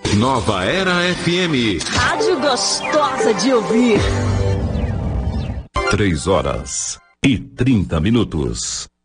Nova Era FM. Rádio gostosa de ouvir. 3h30.